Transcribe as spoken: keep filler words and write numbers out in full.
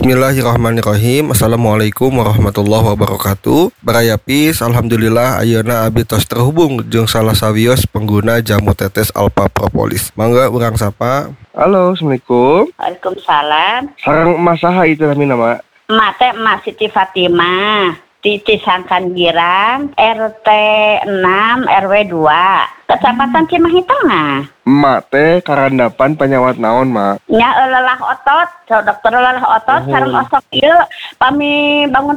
Bismillahirrahmanirrahim. Assalamualaikum warahmatullahi wabarakatuh. Barayapis, alhamdulillah ayeuna abdi tos terhubung jeung salah sawios pengguna jamu tetes Alpha Propolis. Mangga urang sapa. Halo, Assalamualaikum. Waalaikumsalam. Sareng emas saha itu namina, Mak? Emak teh Emak Siti Fatimah di Cisangkan Girang, R T enam R W dua, Kecamatan Cimahi Tengah. Emak teh karandapan penyawat naon, Mak? Nya lelah otot, so dokter lelah otot, Oh. sareng osok ieu pami bangun